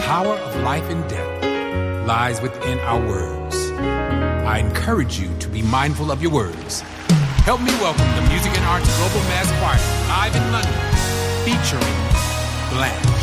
power of life and death lies within our words. I encourage you to be mindful of your words. Help me welcome the Music and Arts Global Mass Choir live in London, featuring Black.